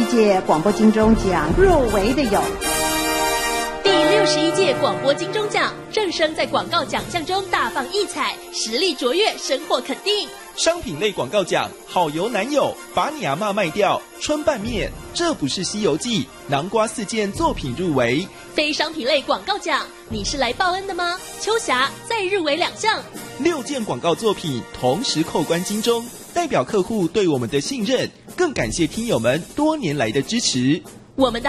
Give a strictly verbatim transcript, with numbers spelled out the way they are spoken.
届广播金钟奖入围的有。 第六十一届广播金钟奖，正声在广告奖项中大放异彩，实力卓越，深获肯定。 商品类广告奖，好油男友，把你阿嬷卖掉，春拌面，这不是西游记，南瓜四件作品入围。 非商品类广告奖，你是来报恩的吗？秋霞再入围两项， 六件广告作品同时扣关金钟，代表客户对我们的信任，更感谢听友们多年来的支持。 我们的